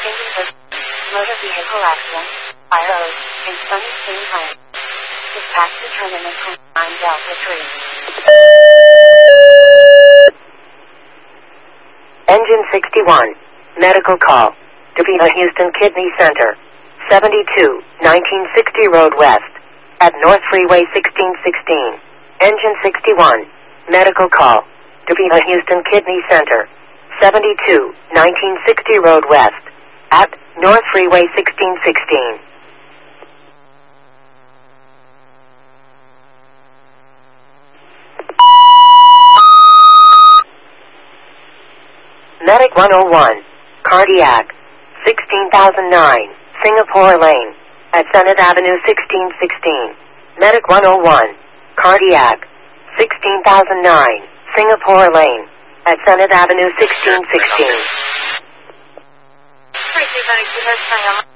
Indian motor vehicle accident, fire in Sunny Spring Heights. Dispatch determinant 9 Delta 3. Engine 61. Medical call. DaVita Houston Kidney Center. 72, 1960 Road West. At North Freeway 1616. Engine 61. Medical call. DaVita Houston Kidney Center. 72, 1960 Road West. At North Freeway 1616. Medic 101. Cardiac. 16,009. Singapore Lane. At Senate Avenue 1616. Medic 101. Cardiac. 16,009. Singapore Lane. At Senate Avenue 1616.